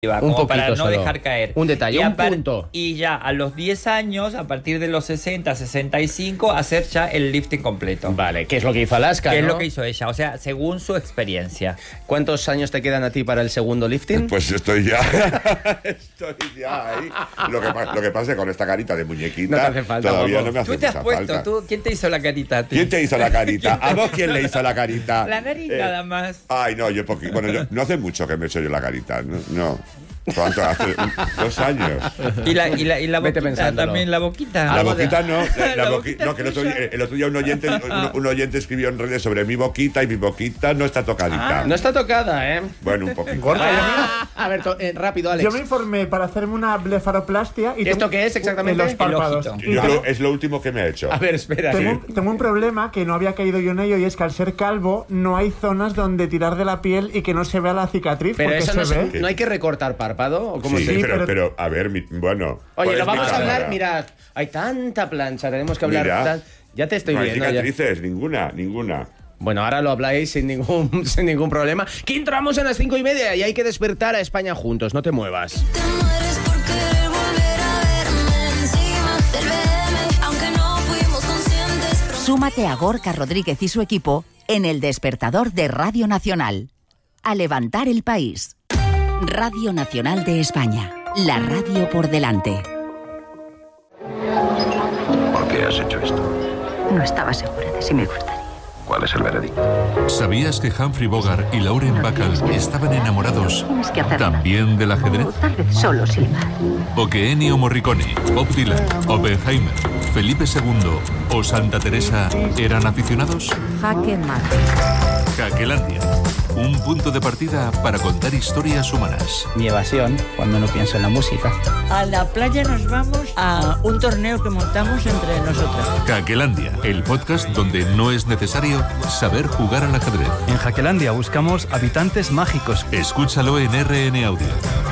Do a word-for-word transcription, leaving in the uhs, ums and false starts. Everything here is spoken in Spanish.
como un poquito para no solo. dejar caer. Un detalle, y un punto. Y ya a los diez años, a partir de los sesenta, sesenta y cinco, hacer ya el lifting completo. Vale, ¿qué es lo que hizo Alaska, ¿Qué ¿no? es lo que hizo ella? O sea, según su experiencia. ¿Cuántos años te quedan a ti para el segundo lifting? Pues estoy ya. Estoy ya ahí. Lo que, lo que pasa es que con esta carita de muñequita. No te hace falta, todavía guapo. no me hace Tú te has mucha puesto, falta. tú, ¿quién te hizo la carita a ti? ¿Quién te hizo la carita? ¿A vos quién le hizo la carita? La nariz Eh, nada más. Ay, no, yo poqui- bueno, yo, no hace mucho que me he hecho yo la carita. No. no. ¿Cuánto? Hace un- dos años. Y la, y la, y la Vete boquita pensándolo. también, la boquita. La Algo de- boquita no, la, la La boqui- boquita no, que el otro, tuya. día, el otro día un oyente, un, un oyente escribió en redes sobre mi boquita y mi boquita no está tocadita. No está tocada, ¿eh? Bueno, un poquito. Gorka, Ah, a ver, to- eh, rápido, Alex. Yo me informé para hacerme una blefaroplastia y ¿Esto tengo- qué es exactamente? En los párpados. El ojito. Y Yo tengo, lo- es lo último que me he hecho. A ver, espera. tengo sí. un, tengo un problema que no había caído yo en ello, y es que al ser calvo no hay zonas donde tirar de la piel y que no se vea la cicatriz, Pero porque eso se no, se- ve. no hay que recortar párpado, ¿o cómo Sí, se dice? pero, pero- pero, a ver, mi- bueno. Oye, ¿cuál lo es mi vamos a hablar, cámara? mirad, hay tanta plancha, tenemos que hablar. Mira. tan- Ya te estoy No hay viendo. ya. cicatrices, ninguna, ninguna. Bueno, ahora lo habláis sin ningún, sin ningún problema. Que entramos a las cinco y media y hay que despertar a España juntos, no te muevas. Te mueres por querer volver a verme encima del B M, aunque no fuimos conscientes. Súmate a Gorka Rodríguez y su equipo en El Despertador de Radio Nacional. A levantar el país. Radio Nacional de España. La radio por delante. ¿Por qué has hecho esto? No estaba segura de si me gustaría. ¿Cuál es el veredicto? ¿Sabías que Humphrey Bogart y Lauren Bacall estaban enamorados Tienes que hacerlo. también del ajedrez? O tal vez solo silbar. ¿O que Ennio Morricone, Bob Dylan, Oppenheimer, Felipe segundo o Santa Teresa eran aficionados? Jaque mate. Jaquelandia, un punto de partida para contar historias humanas. Mi evasión cuando no pienso en la música. A la playa nos vamos a un torneo que montamos entre nosotros. Jaquelandia, el podcast donde no es necesario saber jugar al ajedrez. En Jaquelandia buscamos habitantes mágicos. Escúchalo en R N Audio.